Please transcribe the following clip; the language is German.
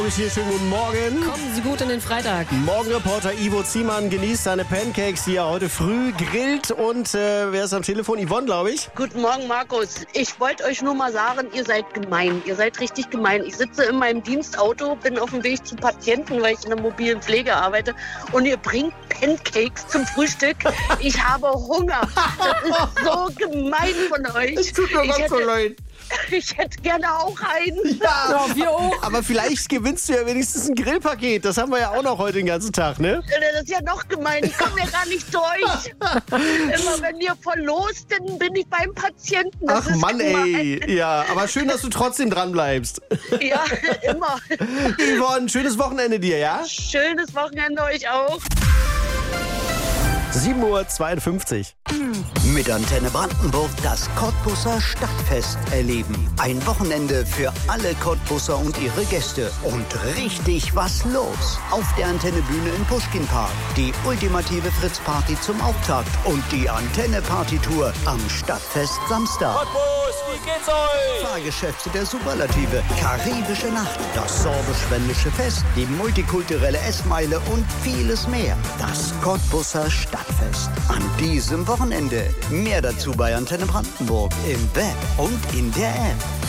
Hier, schönen guten Morgen. Kommen Sie gut in den Freitag. Morgenreporter Ivo Ziemann genießt seine Pancakes, die er heute früh grillt. Und wer ist am Telefon? Yvonne, glaube ich. Guten Morgen, Markus. Ich wollte euch nur mal sagen, ihr seid gemein. Ihr seid richtig gemein. Ich sitze in meinem Dienstauto, bin auf dem Weg zu Patienten, weil ich in der mobilen Pflege arbeite. Und ihr bringt Pancakes zum Frühstück. Ich habe Hunger. Das ist so gemein von euch. Es tut mir ganz so leid. Ich hätte gerne auch einen. Ja, wir auch. aber vielleicht gewinnst du ja wenigstens ein Grillpaket. Das haben wir ja auch noch heute den ganzen Tag, ne? Das ist ja noch gemein. Ich komme ja gar nicht durch. Immer wenn ihr verlost, dann bin ich beim Patienten. Das Ach ist Mann, gemein. ey. Ja, aber schön, dass du trotzdem dran bleibst. Ja, immer. Yvonne, schönes Wochenende dir, ja? Schönes Wochenende euch auch. 7:52 Uhr. Mit Antenne Brandenburg das Cottbuser Stadtfest erleben. Ein Wochenende für alle Cottbuser und ihre Gäste. Und richtig was los. Auf der Antenne-Bühne in Puschkinpark. Die ultimative Fritz-Party zum Auftakt. Und die Antenne-Party-Tour am Stadtfest Samstag. Cottbus, wie geht's euch? Fahrgeschäfte der Superlative. Karibische Nacht. Das sorbisch-wendische Fest. Die multikulturelle Essmeile und vieles mehr. Das Cottbuser Stadtfest. An diesem Wochenende. Mehr dazu bei Antenne Brandenburg im Web und in der App.